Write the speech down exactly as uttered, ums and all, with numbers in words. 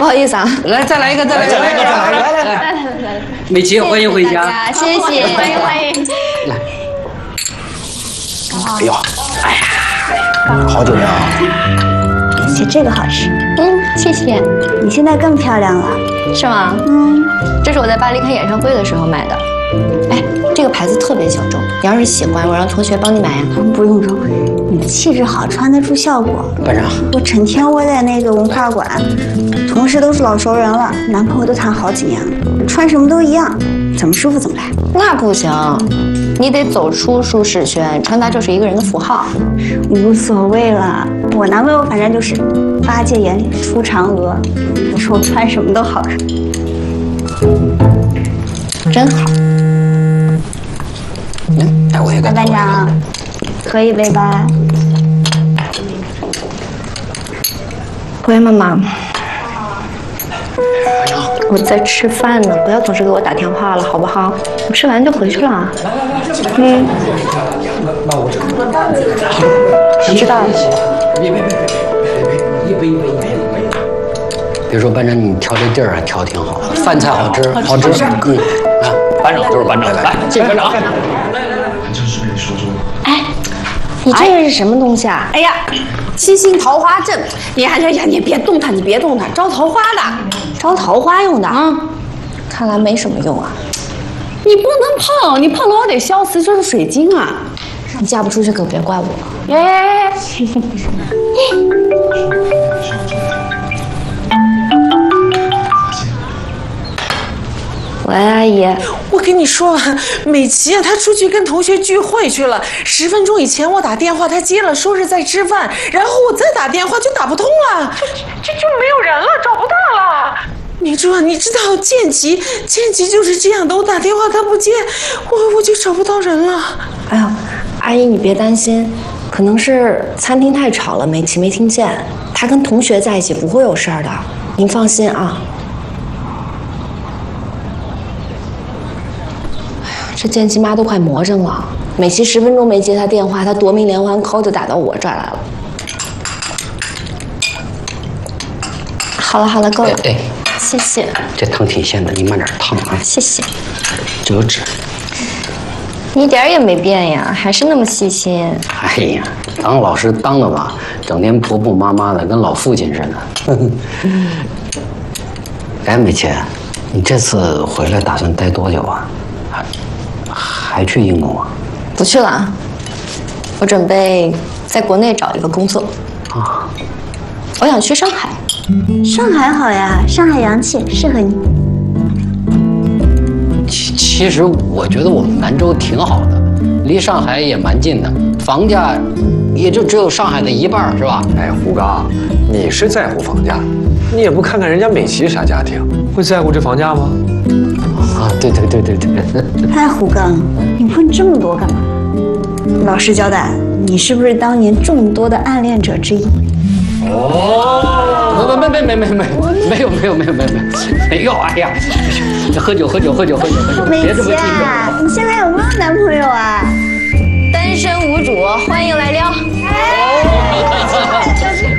不好意思啊， 来再来一个，再来一个， 来一个，再来一个，来来来来来， 美琪，欢迎回家， 谢谢，欢迎欢迎。 来， 哎呦，哎呀，好酒量。 而且这个好吃。 嗯，谢谢。 你现在更漂亮了， 是吗？ 嗯， 这是我在巴黎看演唱会的时候买的。哎，这个牌子特别小众，你要是喜欢，我让同学帮你买呀。 不用不用，你的气质好，穿得出效果。 班长， 我整天窝在那个文化馆，同事都是老熟人了，男朋友都谈好几年了，穿什么都一样，怎么舒服怎么来。 那不行，你得走出舒适圈，穿搭就是一个人的符号。 无所谓了，我男朋友反正就是八戒眼里出嫦娥，有时候穿什么都好看。 真好。 嗯，哎，我也跟班长，喝一杯吧。 喂，妈妈。我在吃饭呢，不要总是给我打电话了，好不好？我吃完就回去了。嗯。 那我这知道了。 别别别别别别，一杯一杯一杯一杯。别说班长，你挑这地儿还挑挺好，饭菜好吃，好吃。嗯啊，班长就是班长，来，谢谢班长。 哎，你这个是什么东西啊？ 哎呀，七星桃花阵！你呀呀呀，你别动它，你别动它，招桃花的， 招桃花用的啊。看来没什么用啊。 你不能碰，你碰了我得消磁，这是水晶啊！ 你嫁不出去可别怪我。 哎， 喂，阿姨。 我跟你说，美琪啊，她出去跟同学聚会去了。十分钟以前我打电话，她接了，说是在吃饭，然后我再打电话就打不通了，这这就没有人了，找不到了。明珠啊，你知道建奇，建奇就是这样的，我打电话他不接，我我就找不到人了。 哎呀，阿姨你别担心，可能是餐厅太吵了，美琪没听见。她跟同学在一起不会有事儿的，您放心啊。这建奇妈都快魔怔了，美琪十分钟没接她电话，她夺命连环 call 就打到我这儿来了。好了好了，够了， 哎， 谢谢。 这汤挺鲜的，你慢点烫啊。 谢谢。 这有纸。 你一点也没变呀，还是那么细心。 哎呀，当老师当的吧，整天婆婆妈妈的，跟老父亲似的。哎，美琪，你这次回来打算待多久啊？还还去英国啊？ 不去了，我准备在国内找一个工作。 啊， 我想去上海。 上海好呀，上海洋气，适合你。 其其实我觉得我们兰州挺好的，离上海也蛮近的，房价也就只有上海的一半，是吧？ 哎，胡刚，你是在乎房价，你也不看看人家美琪啥家庭，会在乎这房价吗？ 啊，对对对对对。 哎，胡刚，你问这么多干嘛？老实交代，你是不是当年众多的暗恋者之一？ 哦，没没没没没没有没有没有没有没有没有，哎呀，喝酒喝酒喝酒喝酒喝酒， 美别这么激动。 琪，你现在有没有男朋友啊？ 单身无主，欢迎来撩。 哎